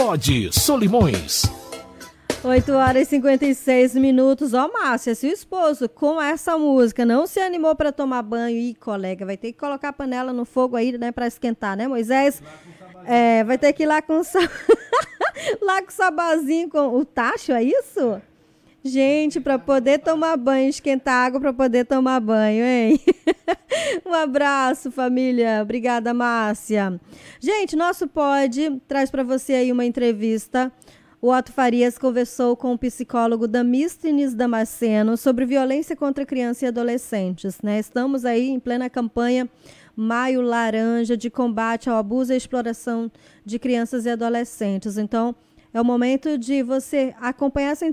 Pod Solimões. 8h56. Ó, Márcia, se o esposo com essa música não se animou para tomar banho, e colega, vai ter que colocar a panela no fogo aí, né, para esquentar, né, Moisés? Vai ter que ir lá com lá com o sabazinho, com o tacho, é isso? Gente, para poder tomar banho, esquentar água para poder tomar banho, hein? Um abraço, família. Obrigada, Márcia. Gente, nosso Pod traz para você aí uma entrevista. O Otto Farias conversou com o psicólogo Damístenes Damasceno sobre violência contra crianças e adolescentes, né? Estamos aí em plena campanha Maio Laranja de combate ao abuso e exploração de crianças e adolescentes. Então, é o momento de você acompanhar essa entrevista